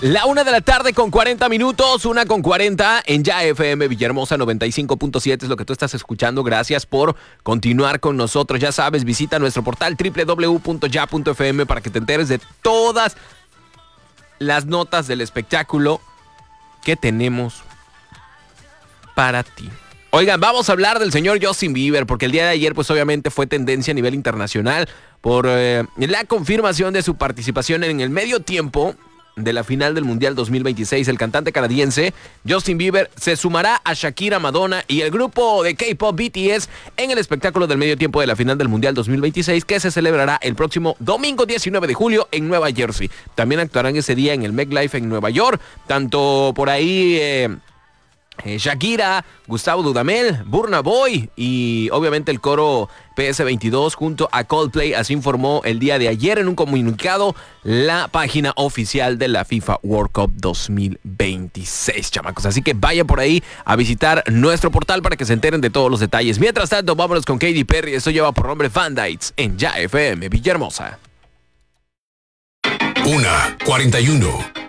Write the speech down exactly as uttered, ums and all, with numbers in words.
La una de la tarde con cuarenta minutos, una con cuarenta en Ya F M Villahermosa noventa y cinco punto siete es lo que tú estás escuchando. Gracias por continuar con nosotros. Ya sabes, visita nuestro portal doble u doble u doble u punto ya punto f m para que te enteres de todas las notas del espectáculo que tenemos para ti. Oigan, vamos a hablar del señor Justin Bieber, porque el día de ayer, pues obviamente fue tendencia a nivel internacional por eh, la confirmación de su participación en el medio tiempo de la final del Mundial dos mil veintiséis. El cantante canadiense Justin Bieber se sumará a Shakira, Madonna y el grupo de K-pop B T S en el espectáculo del medio tiempo de la final del Mundial dos mil veintiséis, que se celebrará el próximo domingo diecinueve de julio en Nueva Jersey. También actuarán ese día en el MetLife en Nueva York, tanto por ahí eh, eh, Shakira, Gustavo Dudamel, Burna Boy y obviamente el coro P S veintidós junto a Coldplay. Así informó el día de ayer en un comunicado la página oficial de la FIFA World Cup dos mil veintiséis, chamacos. Así que vayan por ahí a visitar nuestro portal para que se enteren de todos los detalles. Mientras tanto, vámonos con Katy Perry. Esto lleva por nombre Fandites en Ya F M Villahermosa. Una cuarenta y uno.